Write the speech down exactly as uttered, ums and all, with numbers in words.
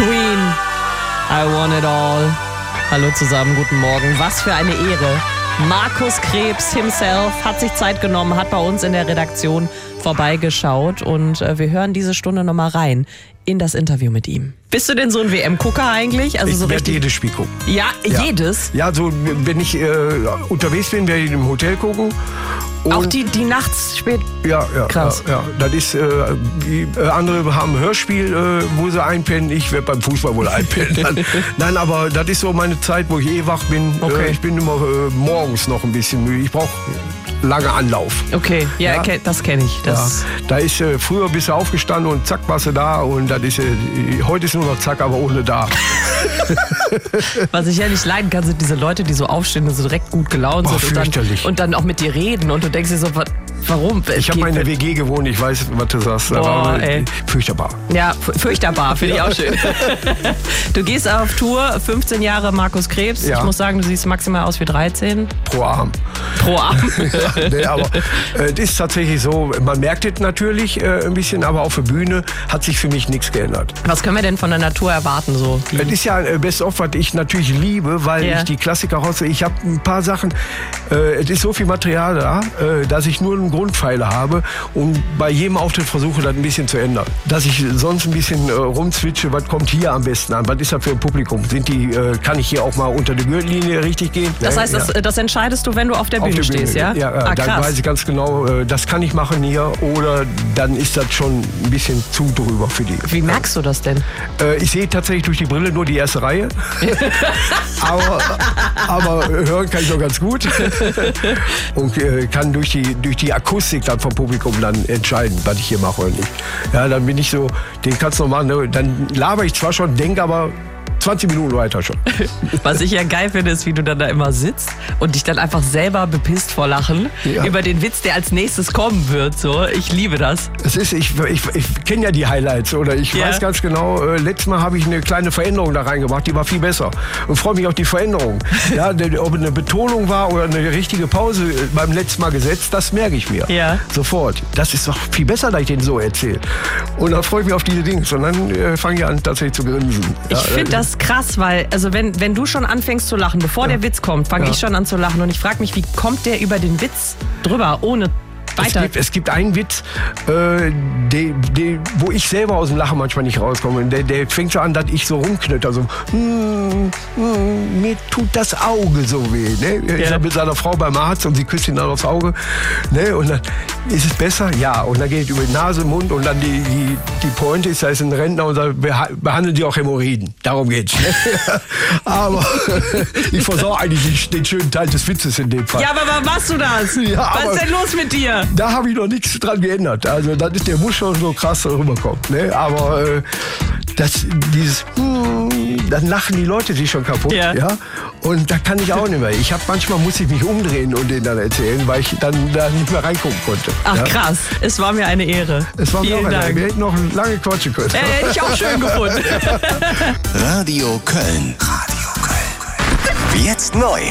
Queen, I want it all. Hallo zusammen, guten Morgen. Was für eine Ehre. Markus Krebs himself hat sich Zeit genommen, hat bei uns in der Redaktion vorbeigeschaut und äh, wir hören diese Stunde nochmal rein in das Interview mit ihm. Bist du denn so ein W M-Gucker eigentlich? Also ich so werde jedes Spiel gucken. Ja, ja, jedes? Ja, so wenn ich äh, unterwegs bin, werde ich im Hotel gucken. Und auch die, die nachts spät? Ja, ja. Krass. Ja, ja. Das ist, äh, die, äh, andere haben ein Hörspiel, äh, wo sie einpennen. Ich werde beim Fußball wohl einpennen. Nein, aber das ist so meine Zeit, wo ich eh wach bin. Okay. Äh, ich bin immer äh, morgens noch ein bisschen müde. Ich brauche lange Anlauf. Okay, ja, ja. das kenne ich. Das ja. Da ist äh, früher bist du aufgestanden und zack warst du da und das ist, äh, heute ist nur noch zack, aber ohne da. Was ich ja nicht leiden kann, sind diese Leute, die so aufstehen und so direkt gut gelaunt Boah, sind und dann, und dann auch mit dir reden und du denkst dir so, warum? Ich habe meine W G gewohnt, ich weiß, was du sagst. Boah, aber ey. Fürchterbar. Ja, fürchterbar, finde ich auch schön. Du gehst auf Tour, fünfzehn Jahre Markus Krebs. Ja. Ich muss sagen, du siehst maximal aus wie dreizehn. Pro Arm. Pro Arm. Ja, nee, aber es äh, ist tatsächlich so, man merkt es natürlich äh, ein bisschen, aber auf der Bühne hat sich für mich nichts geändert. Was können wir denn von der Natur erwarten? So? Es ist ja äh, Best of, was ich natürlich liebe, weil ja. ich die Klassiker rausziehe. Ich habe ein paar Sachen, äh, es ist so viel Material da, äh, dass ich nur einen Grundpfeiler habe und bei jedem Auftritt versuche, das ein bisschen zu ändern. Dass ich sonst ein bisschen äh, rumzwitsche, was kommt hier am besten an, was ist das für ein Publikum? Sind die, äh, kann ich hier auch mal unter die Gürtellinie richtig gehen? Das heißt, ja. das, das entscheidest du, wenn du auf der auf Bühne der stehst, Bühne. ja? Ja, ja ah, dann krass. weiß ich ganz genau, äh, das kann ich machen hier oder dann ist das schon ein bisschen zu drüber für die. Wie merkst du das denn? Äh, ich sehe tatsächlich durch die Brille nur die erste Reihe, aber, aber hören kann ich doch ganz gut und äh, kann durch die, durch die Akustik dann vom Publikum dann entscheiden, was ich hier mache oder nicht. Ja, dann bin ich so, den kannst du noch machen, ne? Dann laber ich zwar schon, denke aber zwanzig Minuten weiter schon. Was ich ja geil finde, ist, wie du dann da immer sitzt und dich dann einfach selber bepisst vor Lachen ja. über den Witz, der als nächstes kommen wird. So, ich liebe das. Es ist, ich, ich, ich kenne ja die Highlights oder ich ja. weiß ganz genau, äh, letztes Mal habe ich eine kleine Veränderung da reingebracht, die war viel besser und freue mich auf die Veränderung. Ja, ob eine Betonung war oder eine richtige Pause beim letzten Mal gesetzt, das merke ich mir. Ja. Sofort. Das ist doch viel besser, dass ich den so erzähle. Und dann freue ich mich auf diese Dinge und dann äh, fange ich an tatsächlich zu grinsen. Ich ja, finde äh, das krass, weil also wenn, wenn du schon anfängst zu lachen, bevor ja. der Witz kommt, fange ja. ich schon an zu lachen und ich frage mich, wie kommt der über den Witz drüber, ohne weiter? Es gibt, es gibt einen Witz, äh, de, de, wo ich selber aus dem Lachen manchmal nicht rauskomme. Der, der fängt so an, dass ich so rumknötter, so mm, mm, mir tut das Auge so weh. Ne? Ja. Ich war mit seiner Frau beim Arzt und sie küsst ihn dann aufs Auge. Ne? Und dann ist es besser? Ja. Und dann geht es über die Nase, Mund und dann die, die, die Pointe ist, da ist ein Rentner und sagt, behandeln Sie auch Hämorrhoiden. Darum geht's. Ne? Aber ich versorge eigentlich den schönen Teil des Witzes in dem Fall. Ja, aber warum machst du das? Ja, was ist denn los mit dir? Da habe ich noch nichts dran geändert. Also das ist, der muss schon so krass rüberkommen. Ne? Aber äh, das, dieses, hm, dann lachen die Leute sich schon kaputt. Ja. Ja? Und da kann ich auch nicht mehr. Ich habe manchmal muss ich mich umdrehen und denen dann erzählen, weil ich dann da nicht mehr reingucken konnte. Ach ja? krass, es war mir eine Ehre. Es war Vielen mir auch eine Dank. Ehre. Wir hätten noch lange quatschen können. Äh, hätte ich auch schön gefunden. Radio Köln. Radio Köln. Jetzt neu.